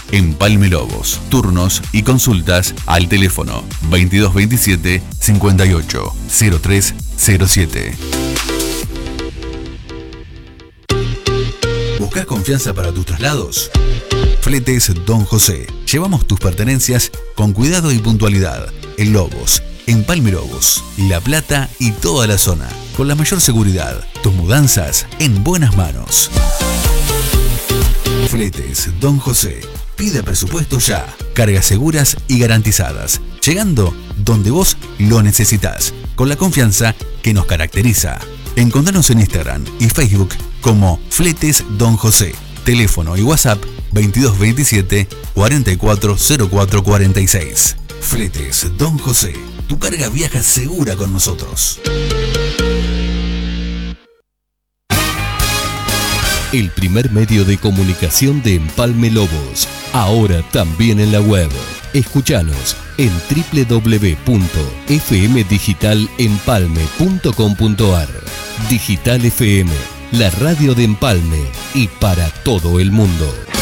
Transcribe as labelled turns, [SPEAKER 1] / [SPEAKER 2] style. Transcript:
[SPEAKER 1] Empalme Lobos. Turnos y consultas al teléfono 2227 58 0307. ¿Buscás confianza para tus traslados? Fletes Don José. Llevamos tus pertenencias con cuidado y puntualidad. En Lobos, Empalme Lobos, La Plata y toda la zona. Con la mayor seguridad. Tus mudanzas en buenas manos. Fletes Don José. Pide presupuesto ya. Cargas seguras y garantizadas. Llegando donde vos lo necesitas. Con la confianza que nos caracteriza. Encontranos en Instagram y Facebook como Fletes Don José. Teléfono y WhatsApp 2227 440446. Fletes Don José. Tu carga viaja segura con nosotros.
[SPEAKER 2] El primer medio de comunicación de Empalme Lobos. Ahora también en la web. Escuchanos en www.fmdigitalempalme.com.ar. Digital FM, la radio de Empalme y para todo el mundo.